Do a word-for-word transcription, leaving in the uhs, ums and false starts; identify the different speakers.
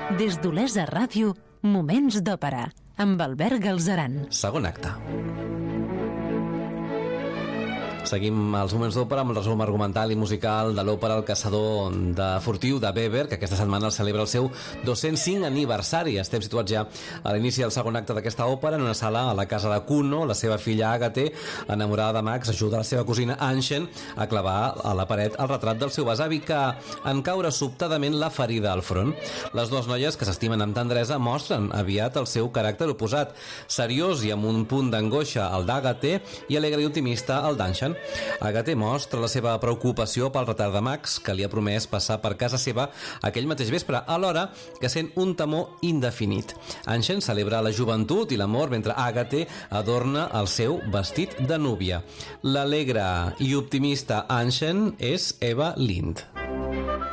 Speaker 1: Des d'Olesa Ràdio, Moments d'Òpera, amb Albert Galzeran.
Speaker 2: Segon acte. Seguim els Moments d'Òpera amb el resum argumental i musical de l'òpera El caçador de furtiu de Weber, que aquesta setmana celebra el seu dos-cents cinc aniversari. Estem situats ja a l'inici del segon acte d'aquesta òpera, en una sala a la casa de Kuno. La seva filla Àgate, enamorada de Max, ajuda la seva cosina Anchen a clavar a la paret el retrat del seu besavi, que en caure sobtadament la ferida al front. Les dues noies, que s'estimen amb tendresa, mostren aviat el seu caràcter oposat, seriós i amb un punt d'angoixa el d'Àgate i alegre i optimista el d'Anchen. Àgate mostra la seva preocupació pel retard de Max, que li ha promès passar per casa seva aquell mateix vespre, alhora que sent un temor indefinit. Anchen celebra la joventut i l'amor, mentre Àgate adorna el seu vestit de núvia. L'alegre i optimista Anchen és Eva Lind.